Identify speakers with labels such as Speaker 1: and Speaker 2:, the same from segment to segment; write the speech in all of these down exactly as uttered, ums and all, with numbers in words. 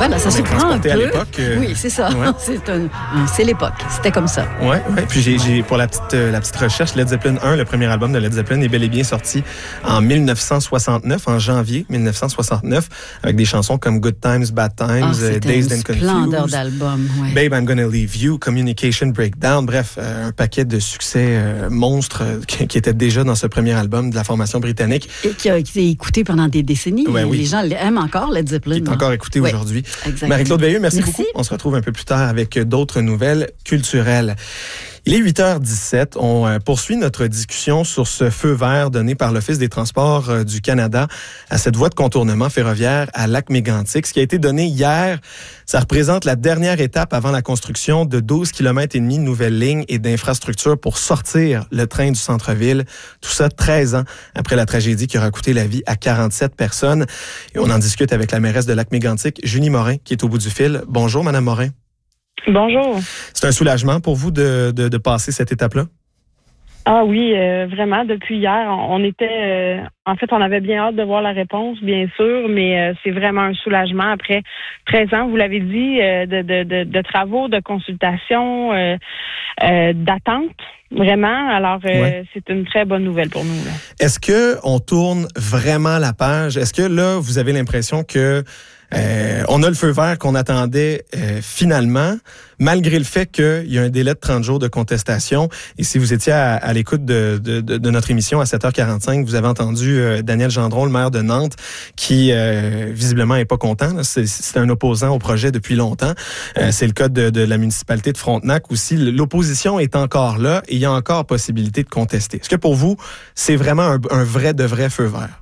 Speaker 1: Voilà, ça se prend un peu.
Speaker 2: À l'époque. Euh,
Speaker 1: oui, c'est ça.
Speaker 2: Ouais.
Speaker 1: C'est, un, un, c'est l'époque. C'était comme ça.
Speaker 2: Oui, ouais. Puis j'ai, j'ai, pour la petite, euh, la petite recherche, Led Zeppelin un, le premier album de Led Zeppelin, est bel et bien sorti en dix-neuf cent soixante-neuf, en janvier dix-neuf cent soixante-neuf, avec des chansons comme Good Times, Bad Times,
Speaker 1: oh,
Speaker 2: euh, Dazed and Confused,
Speaker 1: splendeur d'album, ouais.
Speaker 2: Babe, I'm Gonna Leave You, Communication Breakdown, bref, euh, un paquet de succès euh, monstres euh, qui, qui étaient déjà dans ce premier album de la formation britannique.
Speaker 1: Et qui a été écouté pendant des décennies.
Speaker 2: Ouais, oui.
Speaker 1: Les gens aiment encore Led Zeppelin.
Speaker 2: Qui est encore écouté
Speaker 1: ouais.
Speaker 2: aujourd'hui.
Speaker 1: Exactement.
Speaker 2: Marie-Claude Veilleux, merci,
Speaker 1: merci
Speaker 2: beaucoup. On se retrouve un peu plus tard avec d'autres nouvelles culturelles. Il est huit heures dix-sept. On euh, poursuit notre discussion sur ce feu vert donné par l'Office des transports euh, du Canada à cette voie de contournement ferroviaire à Lac-Mégantic. Ce qui a été donné hier, ça représente la dernière étape avant la construction de douze kilomètres et demi de nouvelles lignes et d'infrastructures pour sortir le train du centre-ville. Tout ça treize ans après la tragédie qui aura coûté la vie à quarante-sept personnes. Et on en discute avec la mairesse de Lac-Mégantic, Julie Morin, qui est au bout du fil. Bonjour, Madame Morin.
Speaker 3: Bonjour.
Speaker 2: C'est un soulagement pour vous de, de, de passer cette étape-là?
Speaker 3: Ah oui, euh, vraiment. Depuis hier, on, on était... Euh, en fait, on avait bien hâte de voir la réponse, bien sûr, mais euh, c'est vraiment un soulagement après treize ans, vous l'avez dit, euh, de, de, de, de travaux, de consultations, euh, euh, d'attente, vraiment. Alors, euh, ouais. c'est une très bonne nouvelle pour nous, là. Est-ce
Speaker 2: que on tourne vraiment la page? Est-ce que là, vous avez l'impression que Euh, on a le feu vert qu'on attendait euh, finalement, malgré le fait qu'il y a un délai de trente jours de contestation. Et si vous étiez à, à l'écoute de, de, de notre émission à sept heures quarante-cinq, vous avez entendu euh, Daniel Gendron, le maire de Nantes, qui euh, visiblement est pas content. Là. C'est, c'est un opposant au projet depuis longtemps. Euh, c'est le cas de, de la municipalité de Frontenac aussi. L'opposition est encore là et il y a encore possibilité de contester. Est-ce que pour vous, c'est vraiment un, un vrai de vrai feu vert?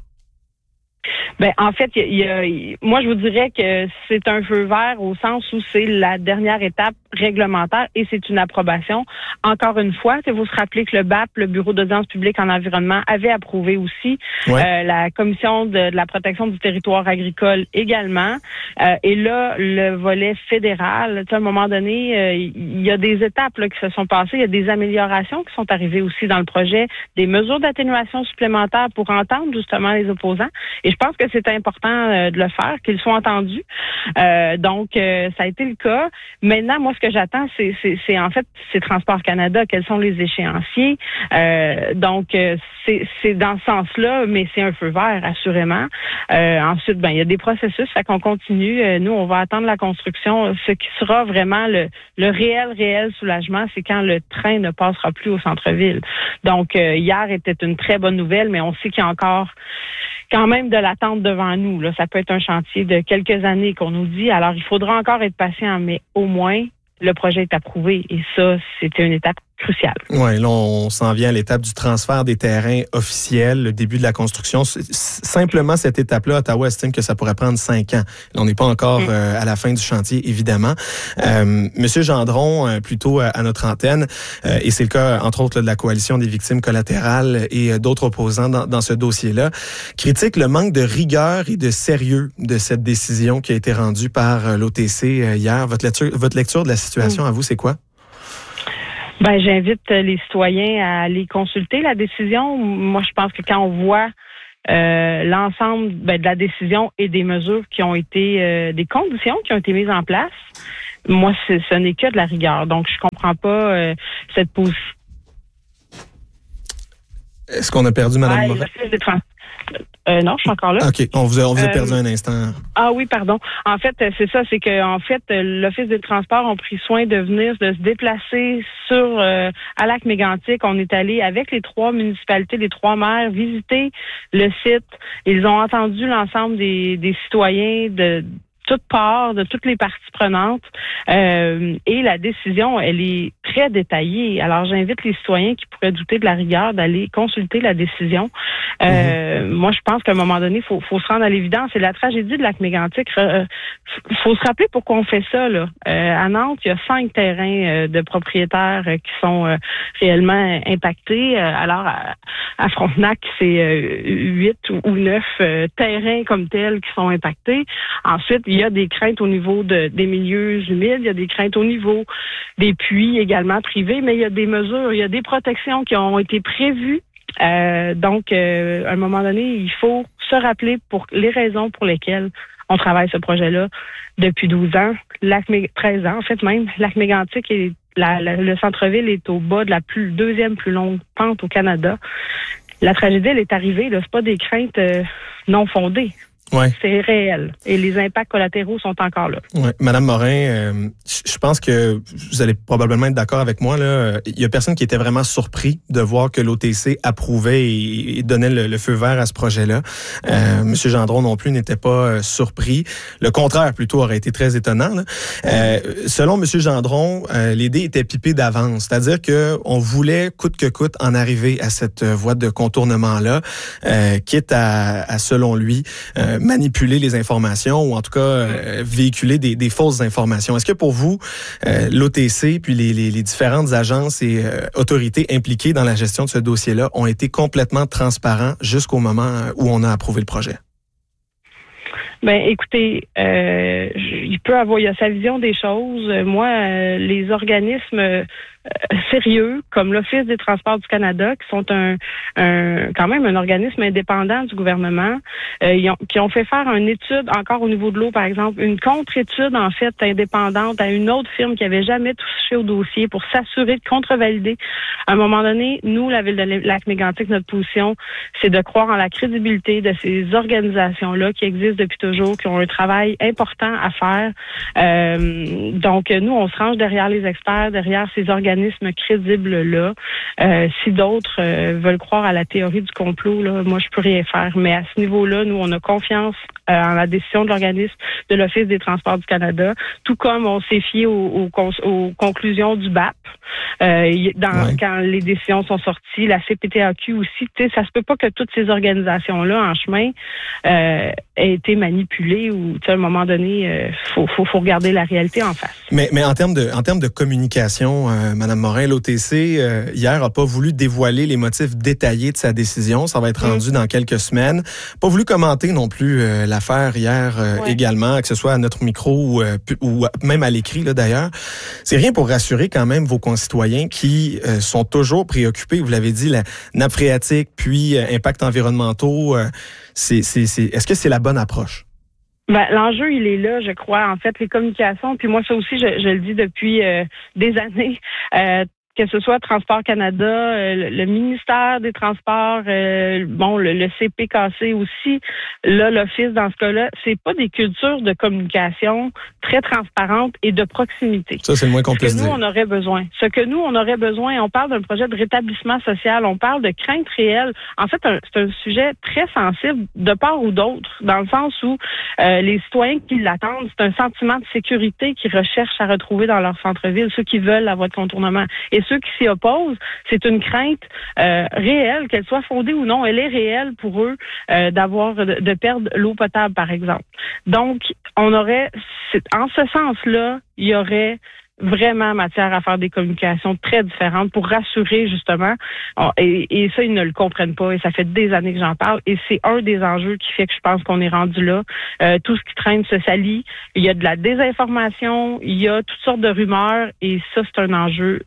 Speaker 3: Ben, en fait, il y a, y a, moi, je vous dirais que c'est un feu vert au sens où c'est la dernière étape réglementaire et c'est une approbation. Encore une fois, il faut se rappeler que le B A P, le Bureau d'audience publique en environnement, avait approuvé aussi ouais. euh, la Commission de, de la protection du territoire agricole également. Euh, et là, le volet fédéral, à un moment donné, euh, il y a des étapes là, qui se sont passées, il y a des améliorations qui sont arrivées aussi dans le projet, des mesures d'atténuation supplémentaires pour entendre justement les opposants. Et je pense que c'est important euh, de le faire, qu'ils soient entendus. Euh, donc, euh, ça a été le cas. Maintenant, moi, ce que j'attends, c'est, c'est, c'est en fait, c'est Transport Canada. Quels sont les échéanciers? Euh, donc, euh, c'est, c'est dans ce sens-là, mais c'est un feu vert, assurément. Euh, ensuite, ben, il y a des processus, fait qu'on continue. Euh, nous, on va attendre la construction. Ce qui sera vraiment le, le réel, réel soulagement, c'est quand le train ne passera plus au centre-ville. Donc, euh, hier était une très bonne nouvelle, mais on sait qu'il y a encore quand même de l'attente devant nous. Là. Ça peut être un chantier de quelques années qu'on nous dit. Alors, il faudra encore être patient, mais au moins, le projet est approuvé. Et ça, c'était une étape cruciale.
Speaker 2: Oui, là, on s'en vient à l'étape du transfert des terrains officiels, le début de la construction. Simplement, cette étape-là, Ottawa estime que ça pourrait prendre cinq ans. Là, on n'est pas encore mmh. euh, à la fin du chantier, évidemment. Euh, Monsieur Gendron, euh, plutôt à, à notre antenne, euh, et c'est le cas, entre autres, là, de la Coalition des victimes collatérales et euh, d'autres opposants dans, dans ce dossier-là, critique le manque de rigueur et de sérieux de cette décision qui a été rendue par euh, l'O T C euh, hier. Votre lecture, votre lecture de la situation, mmh. à vous, c'est quoi?
Speaker 3: Ben, j'invite les citoyens à aller consulter la décision. Moi, je pense que quand on voit euh, l'ensemble ben, de la décision et des mesures qui ont été, euh, des conditions qui ont été mises en place, moi, c'est, ce n'est que de la rigueur. Donc, je comprends pas euh, cette position.
Speaker 2: Est-ce qu'on a perdu Mme Morin?
Speaker 3: Euh, non, je suis encore là.
Speaker 2: OK, on vous a, on vous a
Speaker 3: euh,
Speaker 2: perdu un instant.
Speaker 3: Ah oui, pardon. En fait, c'est ça, c'est que en fait, l'Office des transports ont pris soin de venir, de se déplacer sur euh, à Lac-Mégantic. On est allé avec les trois municipalités, les trois maires, visiter le site. Ils ont entendu l'ensemble des, des citoyens de toutes parts, de toutes les parties prenantes. Euh, et la décision, elle est très détaillée. Alors, j'invite les citoyens qui pourraient douter de la rigueur d'aller consulter la décision. Euh, mmh. Moi, je pense qu'à un moment donné, il faut, faut se rendre à l'évidence. C'est la tragédie de Lac-Mégantic. Il euh, faut se rappeler pourquoi on fait ça. Là. Euh, à Nantes, il y a cinq terrains euh, de propriétaires euh, qui sont euh, réellement impactés. Euh, alors, à, à Frontenac, c'est euh, huit ou neuf euh, terrains comme tels qui sont impactés. Ensuite, il y a des craintes au niveau de, des milieux humides, il y a des craintes au niveau des puits également privés, mais il y a des mesures, il y a des protections qui ont été prévues. Euh, donc, euh, à un moment donné, il faut se rappeler pour les raisons pour lesquelles On travaille ce projet-là depuis douze ans, lac treize ans en fait même. Lac-Mégantic est la, la, le centre-ville est au bas de la plus, deuxième plus longue pente au Canada. La tragédie, elle est arrivée, là, c'est pas des craintes euh, non fondées.
Speaker 2: Ouais.
Speaker 3: C'est réel. Et les impacts collatéraux sont encore là.
Speaker 2: Ouais. Madame Morin, euh, je pense que vous allez probablement être d'accord avec moi. Là. Il y a personne qui était vraiment surpris de voir que l'O T C approuvait et, et donnait le, le feu vert à ce projet-là. Euh, Monsieur Gendron non plus n'était pas euh, surpris. Le contraire, plutôt, aurait été très étonnant. Là. Euh, selon Monsieur Gendron, euh, les dés étaient pipés d'avance. C'est-à-dire que on voulait, coûte que coûte, en arriver à cette voie de contournement-là, euh, quitte à, à, selon lui, euh, manipuler les informations ou en tout cas euh, véhiculer des, des fausses informations. Est-ce que pour vous, euh, l'O T C puis les, les, les différentes agences et euh, autorités impliquées dans la gestion de ce dossier-là ont été complètement transparents jusqu'au moment où on a approuvé le projet?
Speaker 3: Ben, écoutez, euh, il peut avoir, il y a sa vision des choses. Moi, euh, les organismes euh, sérieux, comme l'Office des transports du Canada, qui sont un, un quand même un organisme indépendant du gouvernement, euh, ils ont, qui ont fait faire une étude, encore au niveau de l'eau, par exemple, une contre-étude, en fait, indépendante à une autre firme qui avait jamais touché au dossier pour s'assurer de contrevalider. À un moment donné, nous, la Ville de Lac-Mégantic, notre position, c'est de croire en la crédibilité de ces organisations-là qui existent depuis toujours, qui ont un travail important à faire. Euh, donc, nous, on se range derrière les experts, derrière ces organismes crédibles-là. Euh, si d'autres euh, veulent croire à la théorie du complot, là, moi, je peux rien faire. Mais à ce niveau-là, nous, on a confiance euh, en la décision de l'organisme de l'Office des transports du Canada, tout comme on s'est fié aux, aux, aux conclusions du B A P. Euh, dans, ouais. Quand les décisions sont sorties, la C P T A Q aussi, tu sais, ça se peut pas que toutes ces organisations-là, en chemin, euh, aient été manipulées ou, tu sais, à un moment donné, euh, faut, faut, faut regarder la réalité en face.
Speaker 2: Mais, mais en termes de, en termes de communication, euh, Madame Morin, l'O T C, euh, hier, a pas voulu dévoiler les motifs détaillés de sa décision. Ça va être rendu mmh. dans quelques semaines. Pas voulu commenter non plus euh, l'affaire hier euh, ouais. également, que ce soit à notre micro ou, euh, ou même à l'écrit, là, d'ailleurs. C'est rien pour rassurer quand même vos concitoyens qui euh, sont toujours préoccupés. Vous l'avez dit, la nappe phréatique, puis euh, impacts environnementaux. Euh, c'est, c'est, c'est, est-ce que c'est la bonne approche?
Speaker 3: Ben, l'enjeu, il est là, je crois. En fait, les communications, puis moi, ça aussi, je, je le dis depuis euh, des années. Euh, que ce soit Transport Canada, euh, le, le ministère des Transports, euh, bon, le, le C P K C aussi, là, l'Office, dans ce cas-là, c'est pas des cultures de communication très transparentes et de proximité.
Speaker 2: Ça, c'est le moins qu'on puisse dire.
Speaker 3: Ce que nous, on aurait besoin. Ce que nous, on aurait besoin, on parle d'un projet de rétablissement social, on parle de crainte réelle. En fait, un, c'est un sujet très sensible de part ou d'autre, dans le sens où euh, les citoyens qui l'attendent, c'est un sentiment de sécurité qu'ils recherchent à retrouver dans leur centre-ville, ceux qui veulent la voie de contournement. Et ceux qui s'y opposent, c'est une crainte euh, réelle, qu'elle soit fondée ou non, elle est réelle pour eux euh, d'avoir de, de perdre l'eau potable, par exemple. Donc, on aurait, en ce sens-là, il y aurait vraiment matière à faire des communications très différentes pour rassurer justement. Et, et ça, ils ne le comprennent pas et ça fait des années que j'en parle et c'est un des enjeux qui fait que je pense qu'on est rendu là. Euh, tout ce qui traîne se salit. Il y a de la désinformation, il y a toutes sortes de rumeurs et ça, c'est un enjeu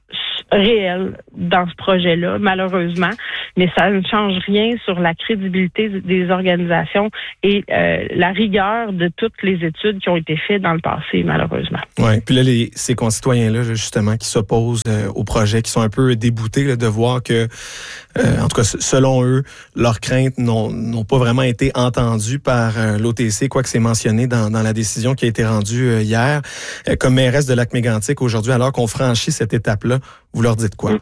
Speaker 3: réel dans ce projet-là, malheureusement. Mais ça ne change rien sur la crédibilité des organisations et euh, la rigueur de toutes les études qui ont été faites dans le passé, malheureusement.
Speaker 2: Oui, puis là, les, ces citoyens-là, justement, qui s'opposent euh, au projet, qui sont un peu dégoûtés là, de voir que, euh, en tout cas, selon eux, leurs craintes n'ont, n'ont pas vraiment été entendues par euh, l'O T C, quoique c'est mentionné dans, dans la décision qui a été rendue euh, hier. Euh, comme mairesse de Lac-Mégantic aujourd'hui, alors qu'on franchit cette étape-là, vous leur dites quoi?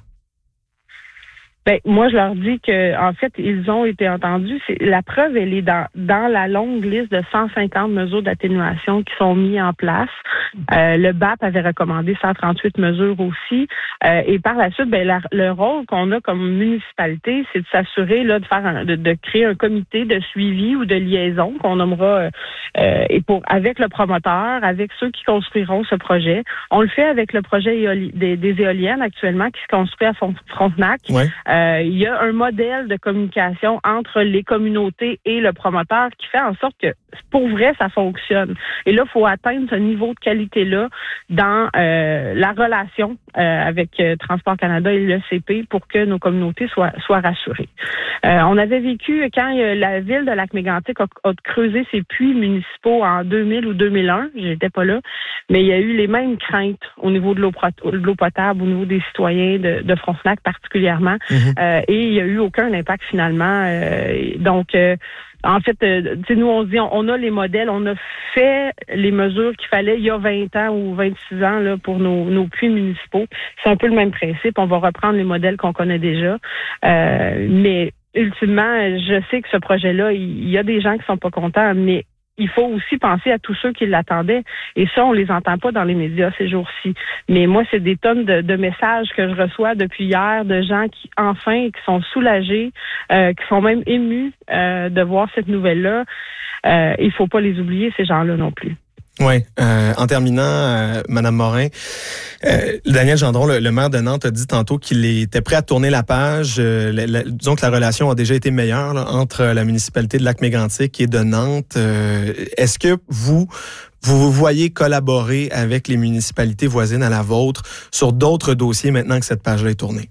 Speaker 3: Ben, moi, je leur dis que, en fait, ils ont été entendus. C'est, la preuve, elle est dans, dans la longue liste de cent cinquante mesures d'atténuation qui sont mises en place. Euh, le B A P avait recommandé cent trente-huit mesures aussi. Euh, et par la suite, ben, la, le rôle qu'on a comme municipalité, c'est de s'assurer, là, de faire un, de, de créer un comité de suivi ou de liaison qu'on nommera, euh, et pour, avec le promoteur, avec ceux qui construiront ce projet. On le fait avec le projet éoli, des, des éoliennes actuellement qui se construit à Frontenac.
Speaker 2: Ouais.
Speaker 3: euh, il y a un modèle de communication entre les communautés et le promoteur qui fait en sorte que pour vrai, ça fonctionne. Et là, il faut atteindre ce niveau de qualité-là dans euh, la relation euh, avec euh, Transport Canada et l'E C P pour que nos communautés soient, soient rassurées. Euh, on avait vécu, quand euh, la ville de Lac-Mégantic a, a creusé ses puits municipaux en deux mille ou deux mille un, j'étais pas là, mais il y a eu les mêmes craintes au niveau de l'eau, de l'eau potable, au niveau des citoyens de, de Frontenac particulièrement, mm-hmm. euh, et il n'y a eu aucun impact finalement. Euh, donc, euh, En fait, euh, nous, on se dit, on, on a les modèles, on a fait les mesures qu'il fallait il y a vingt ans ou vingt-six ans là, pour nos, nos puits municipaux. C'est un peu le même principe. On va reprendre les modèles qu'on connaît déjà. Euh, mais ultimement, je sais que ce projet-là, il, il y a des gens qui sont pas contents, mais il faut aussi penser à tous ceux qui l'attendaient. Et ça, on les entend pas dans les médias ces jours-ci. Mais moi, c'est des tonnes de, de messages que je reçois depuis hier de gens qui, enfin, qui sont soulagés, euh, qui sont même émus euh, de voir cette nouvelle-là. Euh, il faut pas les oublier, ces gens-là non plus.
Speaker 2: Oui. Euh, en terminant, euh, Madame Morin, euh, Daniel Gendron, le, le maire de Nantes, a dit tantôt qu'il était prêt à tourner la page. Euh, la, la, disons que la relation a déjà été meilleure là, entre la municipalité de Lac-Mégantic et de Nantes. Euh, est-ce que vous, vous vous voyez collaborer avec les municipalités voisines à la vôtre sur d'autres dossiers maintenant que cette page-là est tournée?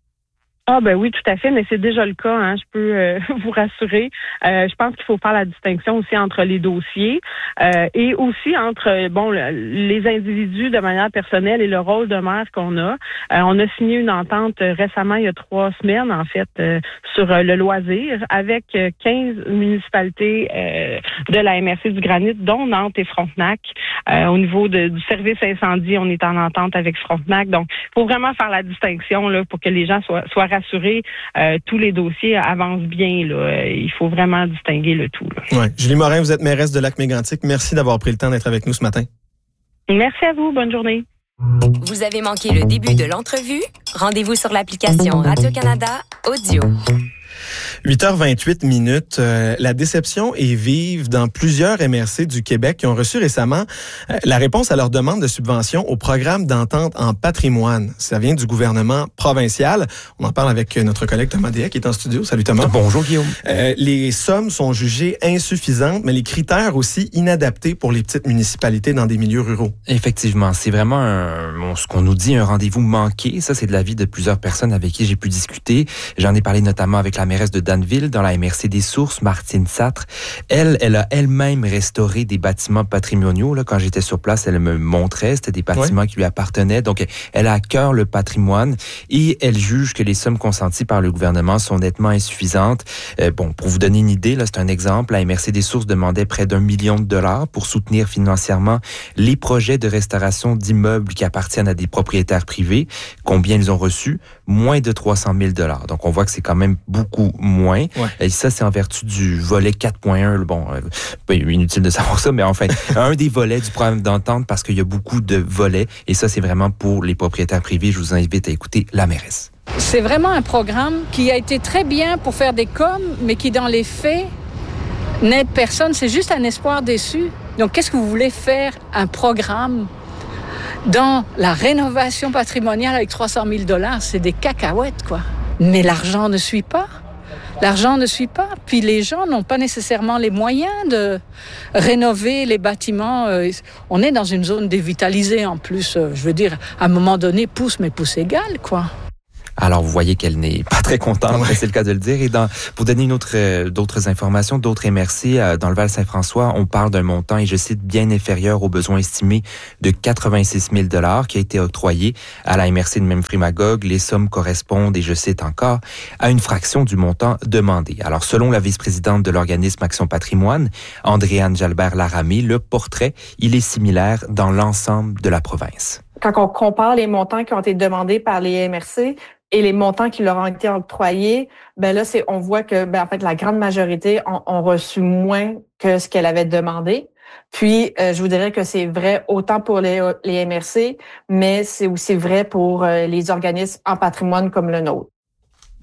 Speaker 3: Ah ben oui, tout à fait, mais c'est déjà le cas, hein, je peux euh, vous rassurer. Euh, je pense qu'il faut faire la distinction aussi entre les dossiers euh, et aussi entre bon les individus de manière personnelle et le rôle de maire qu'on a. Euh, on a signé une entente récemment, il y a trois semaines en fait, euh, sur euh, le loisir avec quinze municipalités euh, de la M R C du Granit, dont Nantes et Frontenac. Euh, au niveau de, du service incendie, on est en entente avec Frontenac. Donc, il faut vraiment faire la distinction là pour que les gens soient, soient rassurer, euh, tous les dossiers avancent bien. Là. Il faut vraiment distinguer le tout. Là.
Speaker 2: Ouais. Julie Morin, vous êtes mairesse de Lac-Mégantic. Merci d'avoir pris le temps d'être avec nous ce matin.
Speaker 3: Merci à vous. Bonne journée.
Speaker 4: Vous avez manqué le début de l'entrevue? Rendez-vous sur l'application Radio-Canada Audio.
Speaker 2: huit heures vingt-huit minutes. Euh, la déception est vive dans plusieurs M R C du Québec qui ont reçu récemment euh, la réponse à leur demande de subvention au programme d'entente en patrimoine. Ça vient du gouvernement provincial. On en parle avec notre collègue Thomas Déa qui est en studio. Salut Thomas.
Speaker 5: Bonjour Guillaume.
Speaker 2: Euh, les sommes sont jugées insuffisantes, mais les critères aussi inadaptés pour les petites municipalités dans des milieux ruraux.
Speaker 5: Effectivement, c'est vraiment un, bon, ce qu'on nous dit, un rendez-vous manqué. Ça, c'est de l'avis de plusieurs personnes avec qui j'ai pu discuter. J'en ai parlé notamment avec la mairesse de Danville, dans la M R C des Sources, Martine Satre. Elle, elle a elle-même restauré des bâtiments patrimoniaux. Là, quand j'étais sur place, elle me montrait, c'était des bâtiments ouais. qui lui appartenaient. Donc, elle a à cœur le patrimoine et elle juge que les sommes consenties par le gouvernement sont nettement insuffisantes. Euh, bon, pour vous donner une idée, là, c'est un exemple. La M R C des Sources demandait près d'un million de dollars pour soutenir financièrement les projets de restauration d'immeubles qui appartiennent à des propriétaires privés. Combien ils ont reçu? Moins de trois cent mille dollars. Donc, on voit que c'est quand même beaucoup moins. Ouais. Et ça, c'est en vertu du volet quatre point un. Bon, euh, inutile de savoir ça, mais en fait, un des volets du programme d'entente parce qu'il y a beaucoup de volets. Et ça, c'est vraiment pour les propriétaires privés. Je vous invite à écouter la mairesse.
Speaker 6: C'est vraiment un programme qui a été très bien pour faire des coms, mais qui, dans les faits, n'aide personne. C'est juste un espoir déçu. Donc, qu'est-ce que vous voulez faire? Un programme dans la rénovation patrimoniale avec trois cent mille dollars, c'est des cacahuètes, quoi. Mais l'argent ne suit pas. L'argent ne suit pas. Puis les gens n'ont pas nécessairement les moyens de rénover les bâtiments. On est dans une zone dévitalisée en plus. Je veux dire, à un moment donné, pouce, mais pouce égal, quoi.
Speaker 5: Alors, vous voyez qu'elle n'est pas très contente, ouais. c'est le cas de le dire. Et dans, pour donner une autre, euh, d'autres informations, d'autres M R C, euh, dans le Val-Saint-François, on parle d'un montant, et je cite, bien inférieur aux besoins estimés de quatre-vingt-six mille dollars qui a été octroyé à la M R C de Memphremagog. Les sommes correspondent, et je cite encore, à une fraction du montant demandé. Alors, selon la vice-présidente de l'organisme Action Patrimoine, Andréane Jalbert-Laramé, le portrait, il est similaire dans l'ensemble de la province.
Speaker 7: Quand on compare les montants qui ont été demandés par les M R C et les montants qui leur ont été octroyés, ben là, c'est, on voit que, ben en fait, la grande majorité ont, ont reçu moins que ce qu'elle avait demandé. Puis, euh, je vous dirais que c'est vrai autant pour les, les M R C, mais c'est aussi vrai pour euh, les organismes en patrimoine comme le nôtre.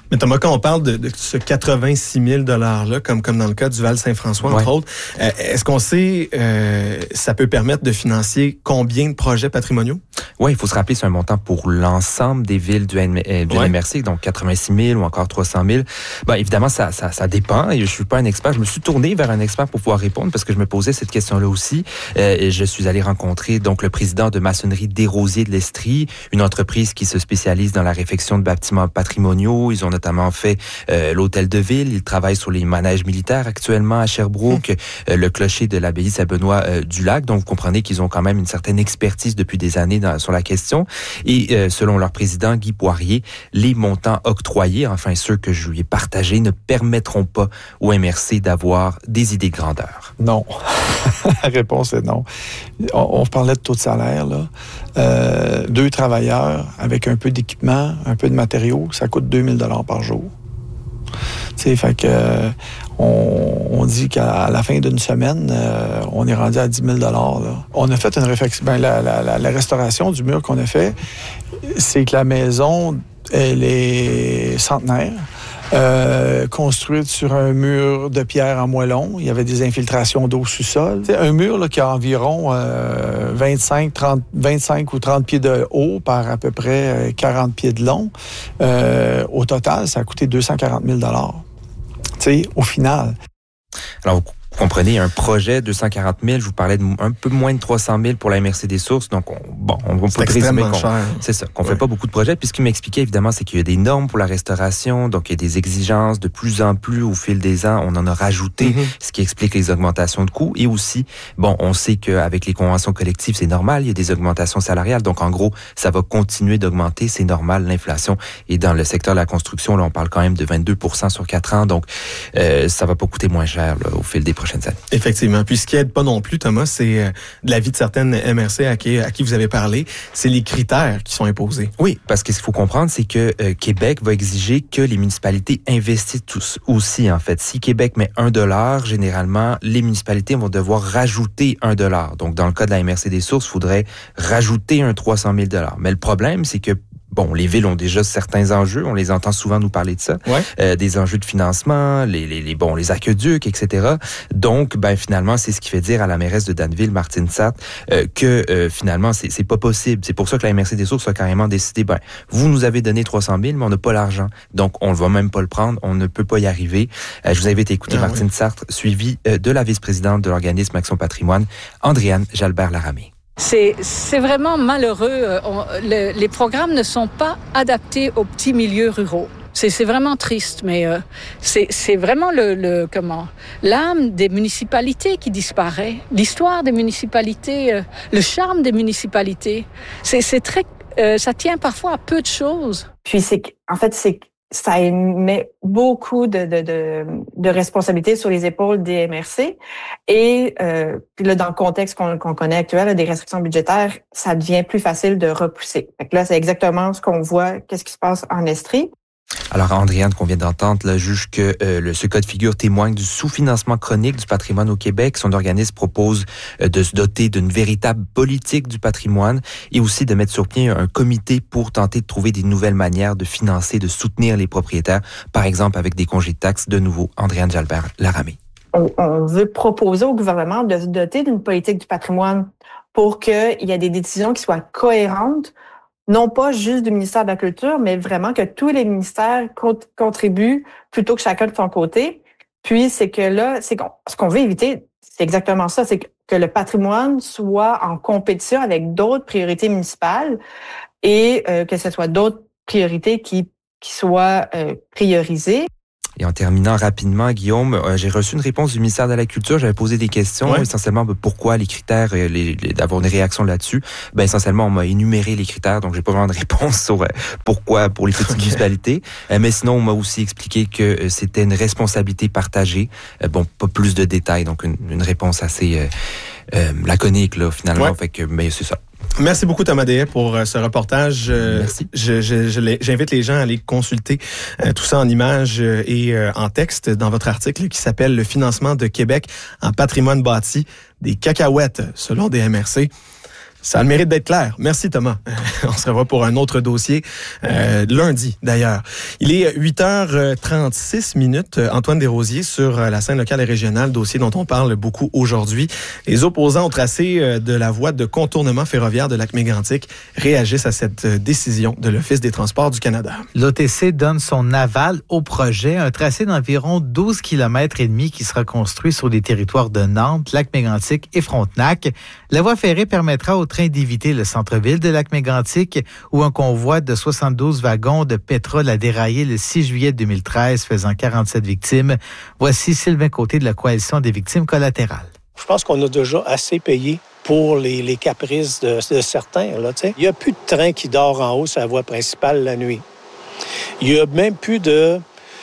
Speaker 2: Mais Thomas, quand on parle de, de ce quatre-vingt-six mille dollars-là, comme, comme dans le cas du Val-Saint-François, entre ouais. autres, euh, est-ce qu'on sait, euh, ça peut permettre de financer combien de projets patrimoniaux?
Speaker 5: Oui, il faut se rappeler, c'est un montant pour l'ensemble des villes du, N- euh, du ouais. N M R C, donc quatre-vingt-six mille ou encore trois cent mille. Ben, évidemment, ça, ça, ça dépend. Et je suis pas un expert. Je me suis tourné vers un expert pour pouvoir répondre parce que je me posais cette question-là aussi. Euh, et je suis allé rencontrer donc le président de maçonnerie des Rosiers de l'Estrie, une entreprise qui se spécialise dans la réfection de bâtiments patrimoniaux. Ils ont notamment fait euh, l'hôtel de ville. Ils travaillent sur les manèges militaires actuellement à Sherbrooke, mmh. euh, le clocher de l'abbaye Saint-Benoît euh, du Lac. Donc, vous comprenez qu'ils ont quand même une certaine expertise depuis des années dans, sur la question. Et euh, selon leur président, Guy Poirier, les montants octroyés, enfin ceux que je lui ai partagés, ne permettront pas au M R C d'avoir des idées de grandeur.
Speaker 8: Non. La réponse est non. On, on parlait de taux de salaire, là. Euh, deux travailleurs avec un peu d'équipement, un peu de matériaux, ça coûte deux mille dollars par jour. Tu sais, fait que euh, on, on dit qu'à la fin d'une semaine, euh, on est rendu à dix mille dollars. Là. On a fait une réflexion. Ben, la, la, la, la restauration du mur qu'on a fait, c'est que la maison, elle est centenaire. Euh, construite sur un mur de pierre en moellon. Il y avait des infiltrations d'eau sous-sol. C'est un mur là, qui a environ euh, vingt-cinq, trente, vingt-cinq ou trente pieds de haut par à peu près quarante pieds de long. Euh, au total, ça a coûté deux cent quarante mille dollars. Tu sais, au final.
Speaker 5: Alors, vous comprenez, un projet, deux cent quarante mille, je vous parlais de un peu moins de trois cent mille pour la M R C des Sources, donc on, bon, on peut présumer qu'on, cher. C'est ça, qu'on ouais. fait pas beaucoup de projets. Puis ce qu'il m'expliquait, évidemment, c'est qu'il y a des normes pour la restauration, donc il y a des exigences de plus en plus au fil des ans, on en a rajouté, mm-hmm. ce qui explique les augmentations de coûts. Et aussi, bon, on sait qu'avec les conventions collectives, c'est normal, il y a des augmentations salariales, donc en gros, ça va continuer d'augmenter, c'est normal, l'inflation. Et dans le secteur de la construction, là, on parle quand même de vingt-deux pour cent sur quatre ans, donc euh, ça va pas coûter moins cher là, au fil des prochaines années.
Speaker 2: Effectivement. Puis ce qui aide pas non plus, Thomas, c'est euh, de l'avis de certaines M R C à qui, à qui vous avez parlé, c'est les critères qui sont imposés.
Speaker 5: Oui, parce que ce qu'il faut comprendre, c'est que euh, Québec va exiger que les municipalités investissent tous aussi, en fait. Si Québec met un dollar, généralement, les municipalités vont devoir rajouter un dollar. Donc, dans le cas de la M R C des Sources, il faudrait rajouter un trois cent mille dollars. Mais le problème, c'est que bon, les villes ont déjà certains enjeux, on les entend souvent nous parler de ça, ouais. euh, des enjeux de financement, les, les, les, bon, les aqueducs, et cetera. Donc, ben finalement, c'est ce qui fait dire à la mairesse de Danville, Martine Satt, euh, que euh, finalement, c'est, c'est pas possible. C'est pour ça que la M R C des Sources a carrément décidé, ben, vous nous avez donné trois cent mille, mais on n'a pas l'argent. Donc, on ne va même pas le prendre, on ne peut pas y arriver. Euh, je vous invite à écouter ah, Martine oui. Satt, suivie euh, de la vice-présidente de l'organisme Action Patrimoine, Andréane Jalbert-Laramé.
Speaker 6: C'est, c'est vraiment malheureux. On, le, les programmes ne sont pas adaptés aux petits milieux ruraux. C'est, c'est vraiment triste, mais euh, c'est, c'est vraiment le, le comment l'âme des municipalités qui disparaît, l'histoire des municipalités, euh, le charme des municipalités. C'est, c'est très, euh, ça tient parfois à peu de choses.
Speaker 7: Puis c'est, en fait, c'est ça met beaucoup de, de, de, de responsabilités sur les épaules des M R C. Et euh, puis là, dans le contexte qu'on, qu'on connaît actuel, là, des restrictions budgétaires, ça devient plus facile de repousser. Fait que là, c'est exactement ce qu'on voit, qu'est-ce qui se passe en Estrie.
Speaker 5: Alors, Andréane, qu'on vient d'entendre, là, juge que euh, le, ce cas de figure témoigne du sous-financement chronique du patrimoine au Québec. Son organisme propose euh, de se doter d'une véritable politique du patrimoine et aussi de mettre sur pied un comité pour tenter de trouver des nouvelles manières de financer, de soutenir les propriétaires, par exemple avec des congés de taxes. De nouveau, Andréane Jalbert-Laramé.
Speaker 7: On, on veut proposer au gouvernement de se doter d'une politique du patrimoine pour qu'il y ait des décisions qui soient cohérentes, non pas juste du ministère de la Culture, mais vraiment que tous les ministères contribuent plutôt que chacun de son côté. Puis, c'est que là, c'est qu'on, ce qu'on veut éviter, c'est exactement ça, c'est que le patrimoine soit en compétition avec d'autres priorités municipales et euh, que ce soit d'autres priorités qui, qui soient euh, priorisées.
Speaker 5: Et en terminant rapidement, Guillaume, euh, j'ai reçu une réponse du ministère de la Culture. J'avais posé des questions, ouais. essentiellement ben, pourquoi les critères, euh, les, les, d'avoir une réaction là-dessus. Ben essentiellement, on m'a énuméré les critères, donc j'ai pas vraiment de réponse sur euh, pourquoi pour les petites okay. municipalités. Euh, mais sinon, on m'a aussi expliqué que euh, c'était une responsabilité partagée. Euh, bon, pas plus de détails, donc une, une réponse assez euh, euh, laconique là finalement. Ouais. Fait que, mais c'est ça.
Speaker 2: Merci beaucoup, Thomas Deshaies, pour ce reportage.
Speaker 5: Merci.
Speaker 2: Je, je, je, j'invite les gens à aller consulter euh, tout ça en images et euh, en texte dans votre article qui s'appelle « Le financement de Québec en patrimoine bâti, des cacahuètes selon des M R C ». Ça a le mérite d'être clair. Merci Thomas. On se revoit pour un autre dossier euh, lundi d'ailleurs. Il est huit heures trente-six minutes. Antoine Desrosiers sur la scène locale et régionale, dossier dont on parle beaucoup aujourd'hui. Les opposants au tracé de la voie de contournement ferroviaire de Lac-Mégantic réagissent à cette décision de l'Office des transports du Canada.
Speaker 9: L'O T C donne son aval au projet, un tracé d'environ douze kilomètres et demi qui sera construit sur les territoires de Nantes, Lac-Mégantic et Frontenac. La voie ferrée permettra au train d'éviter le centre-ville de Lac-Mégantic où un convoi de soixante-douze wagons de pétrole a déraillé le six juillet deux mille treize, faisant quarante-sept victimes. Voici Sylvain Côté de la Coalition des victimes collatérales.
Speaker 10: Je pense qu'on a déjà assez payé pour les, les caprices de, de certains. Là, il n'y a plus de train qui dort en haut sur la voie principale la nuit. Il n'y a même plus de,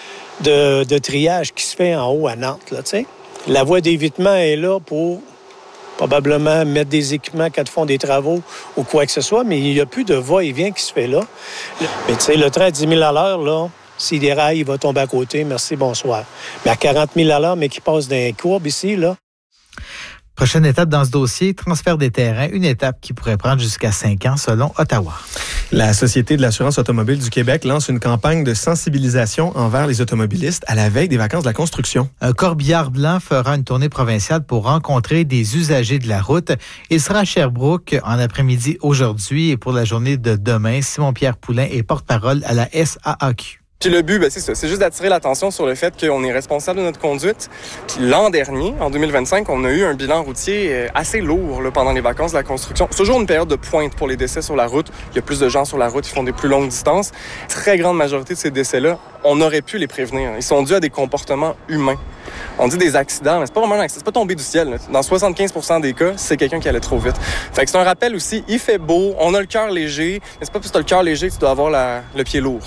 Speaker 10: de, de triage qui se fait en haut à Nantes. Là, la voie d'évitement est là pour probablement mettre des équipements quand ils font des travaux ou quoi que ce soit, mais il n'y a plus de va-et-vient qui se fait là. Mais tu sais, le train à dix mille à l'heure, là, s'il déraille, il va tomber à côté. Merci, bonsoir. Mais à quarante mille à l'heure, mais qui passe dans les courbes ici, là.
Speaker 9: Prochaine étape dans ce dossier, transfert des terrains, une étape qui pourrait prendre jusqu'à cinq ans selon Ottawa.
Speaker 2: La Société de l'assurance automobile du Québec lance une campagne de sensibilisation envers les automobilistes à la veille des vacances de la construction.
Speaker 9: Un corbillard blanc fera une tournée provinciale pour rencontrer des usagers de la route. Il sera à Sherbrooke en après-midi aujourd'hui et pour la journée de demain, Simon-Pierre Poulain est porte-parole à la S A A Q.
Speaker 11: Puis le but, ben, c'est ça, c'est juste d'attirer l'attention sur le fait qu'on est responsable de notre conduite. Puis l'an dernier, en deux mille vingt-cinq, on a eu un bilan routier assez lourd là, pendant les vacances de la construction. C'est toujours une période de pointe pour les décès sur la route. Il y a plus de gens sur la route qui font des plus longues distances. Très grande majorité de ces décès-là, on aurait pu les prévenir. Ils sont dus à des comportements humains. On dit des accidents, mais c'est pas vraiment un accident, c'est pas tombé du ciel. Là. Dans soixante-quinze pour cent des cas, c'est quelqu'un qui allait trop vite. Fait que c'est un rappel aussi, il fait beau, on a le cœur léger, mais c'est pas parce que tu as le cœur léger que tu dois avoir la, le pied lourd.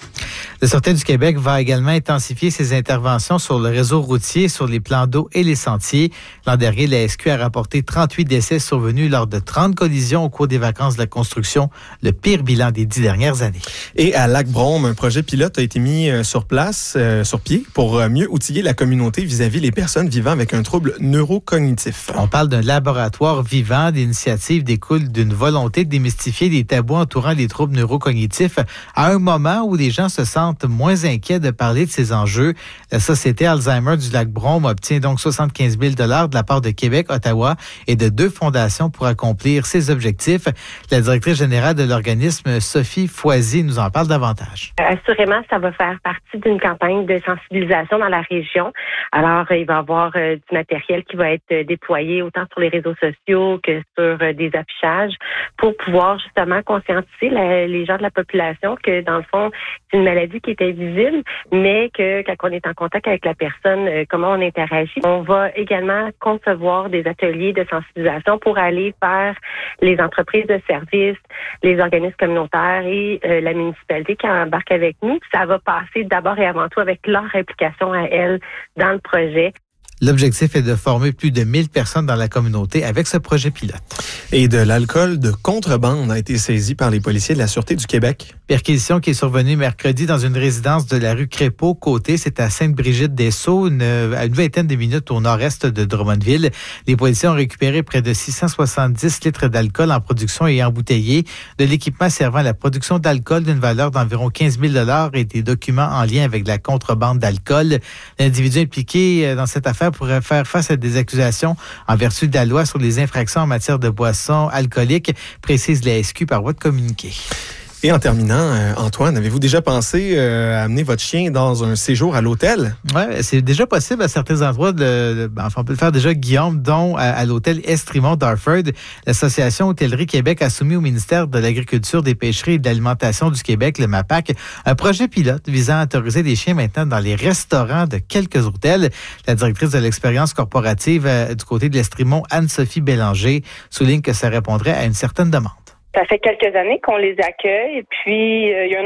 Speaker 9: Le Sûreté du Québec va également intensifier ses interventions sur le réseau routier, sur les plans d'eau et les sentiers. L'an dernier, la S Q a rapporté trente-huit décès survenus lors de trente collisions au cours des vacances de la construction, le pire bilan des dix dernières années.
Speaker 2: Et à Lac-Brome, un projet pilote a été mis sur place, euh, sur pied, pour mieux outiller la communauté vis-à-vis les personnes vivant avec un trouble neurocognitif.
Speaker 9: On parle d'un laboratoire vivant. L'initiative découle d'une volonté de démystifier les tabous entourant les troubles neurocognitifs à un moment où les gens se sentent moins inquiets de parler de ces enjeux. La Société Alzheimer du Lac-Brome obtient donc soixante-quinze mille dollars de la part de Québec, Ottawa et de deux fondations pour accomplir ses objectifs. La directrice générale de l'organisme, Sophie Foisy, nous en parle davantage.
Speaker 12: Assurément, ça va faire partie d'une campagne de sensibilisation dans la région. Alors, il va y avoir euh, du matériel qui va être déployé autant sur les réseaux sociaux que sur euh, des affichages pour pouvoir justement conscientiser la, les gens de la population que, dans le fond, c'est une maladie qui est invisible, mais que quand on est en contact avec la personne, euh, comment on interagit. On va également concevoir des ateliers de sensibilisation pour aller vers les entreprises de services, les organismes communautaires et euh, la municipalité qui embarque avec nous. Ça va passer d'abord et avant tout avec leur implication à elles dans le projet.
Speaker 9: L'objectif est de former plus de mille personnes dans la communauté avec ce projet pilote.
Speaker 2: Et de l'alcool de contrebande a été saisi par les policiers de la Sûreté du Québec.
Speaker 9: Perquisition qui est survenue mercredi dans une résidence de la rue Crépeau-Côté. C'est à Sainte-Brigitte-des-Sceaux, une, à une vingtaine de minutes au nord-est de Drummondville. Les policiers ont récupéré près de six cent soixante-dix litres d'alcool en production et embouteillé, de l'équipement servant à la production d'alcool d'une valeur d'environ quinze mille dollars et des documents en lien avec la contrebande d'alcool. L'individu impliqué dans cette affaire pourrait faire face à des accusations en vertu de la loi sur les infractions en matière de boissons alcooliques, précise la S Q par voie de communiqué.
Speaker 2: Et en terminant, euh, Antoine, avez-vous déjà pensé euh, à amener votre chien dans un séjour à l'hôtel?
Speaker 9: Oui, c'est déjà possible à certains endroits. De, de, enfin, on peut le faire déjà, Guillaume, dont à, à l'hôtel Estrimont d'Harford. L'Association Hôtellerie Québec a soumis au ministère de l'Agriculture, des Pêcheries et de l'Alimentation du Québec, le MAPAC, un projet pilote visant à autoriser les chiens maintenant dans les restaurants de quelques hôtels. La directrice de l'expérience corporative euh, du côté de l'Estrimont, Anne-Sophie Bélanger, souligne que ça répondrait à une certaine demande.
Speaker 13: Ça fait quelques années qu'on les accueille et puis euh, il y a un